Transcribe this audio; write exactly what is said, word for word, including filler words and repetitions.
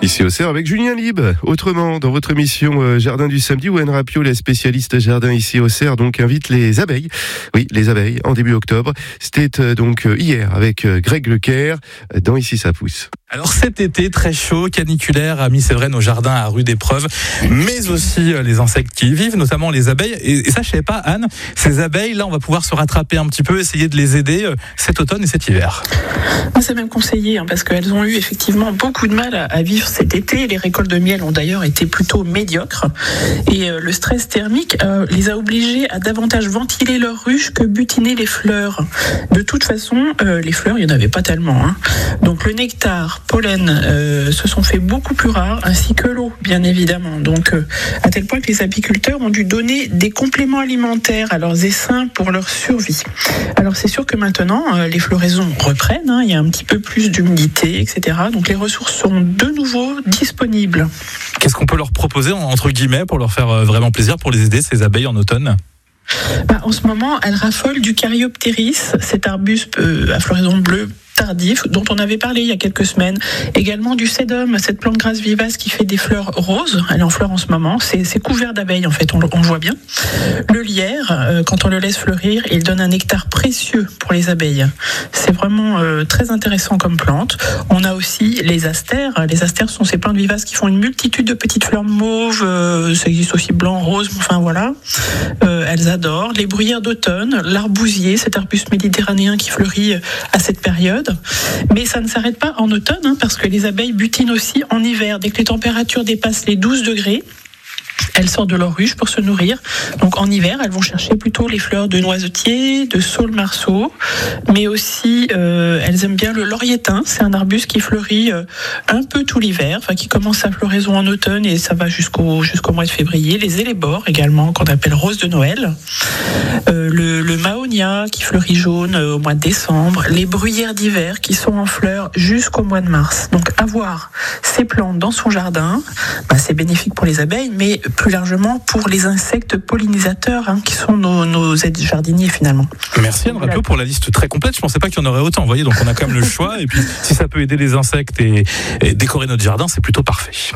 Ici au Cerf avec Julien Lib. Autrement, dans votre émission euh, Jardin du samedi, où Anne Rapio, la spécialiste jardin ici au Cerf, donc invite les abeilles. Oui, les abeilles en début octobre. C'était euh, donc euh, hier avec euh, Greg Lecaire euh, dans Ici ça pousse. Alors cet été très chaud, caniculaire, a mis c'est vrai nos jardins à rude épreuve, mais aussi euh, les insectes qui y vivent, notamment les abeilles. Et, et ça, je savais pas, Anne, ces abeilles là, on va pouvoir se rattraper un petit peu, essayer de les aider euh, cet automne et cet hiver. C'est même conseillé hein, parce qu'elles ont eu effectivement beaucoup de mal à, à vivre cet été. Les récoltes de miel ont d'ailleurs été plutôt médiocres et euh, le stress thermique euh, les a obligées à davantage ventiler leurs ruches que butiner les fleurs. De toute façon, euh, les fleurs, il n'y en avait pas tellement. Hein. Donc le nectar, pollen euh, se sont fait beaucoup plus rares, ainsi que l'eau, bien évidemment. Donc, euh, à tel point que les apiculteurs ont dû donner des compléments alimentaires à leurs essaims pour leur survie. Alors, c'est sûr que maintenant, euh, les floraisons reprennent, hein, il y a un petit peu plus d'humidité, et cetera. Donc, les ressources sont de nouveau disponibles. Qu'est-ce qu'on peut leur proposer, entre guillemets, pour leur faire vraiment plaisir, pour les aider, ces abeilles en automne ? Bah, en ce moment, elles raffolent du Caryopteris, cet arbuste euh, à floraison bleue tardif, dont on avait parlé il y a quelques semaines. Également du sédum, cette plante grasse vivace qui fait des fleurs roses. Elle est en fleurs en ce moment. C'est, c'est couvert d'abeilles, en fait, on, on le voit bien. Le lierre, euh, quand on le laisse fleurir, il donne un nectar précieux pour les abeilles. C'est vraiment euh, très intéressant comme plante. On a aussi les astères. Les astères sont ces plantes vivaces qui font une multitude de petites fleurs mauves. Euh, ça existe aussi blanc, rose, enfin voilà. Euh, elles adorent. Les bruyères d'automne, l'arbousier, cet arbuste méditerranéen qui fleurit à cette période. Mais ça ne s'arrête pas en automne, hein, parce que les abeilles butinent aussi en hiver. Dès que les températures dépassent les douze degrés, elles sortent de leur ruche pour se nourrir. Donc en hiver, elles vont chercher plutôt les fleurs de noisetier, de saule-marceau, mais aussi euh, elles aiment bien le laurier-thym. C'est un arbuste qui fleurit euh, un peu tout l'hiver, enfin qui commence sa floraison en automne et ça va jusqu'au jusqu'au mois de février. Les élébores également, qu'on appelle rose de Noël. Euh, le, le mahonia qui fleurit jaune euh, au mois de décembre. Les bruyères d'hiver qui sont en fleurs jusqu'au mois de mars. Donc avoir ces plantes dans son jardin, bah, c'est bénéfique pour les abeilles, mais plus largement pour les insectes pollinisateurs hein, qui sont nos, nos aides jardiniers finalement. Merci Anne Rapio pour la liste très complète. Je ne pensais pas qu'il y en aurait autant. Vous voyez, donc on a quand même le choix. Et puis si ça peut aider les insectes et, et décorer notre jardin, c'est plutôt parfait.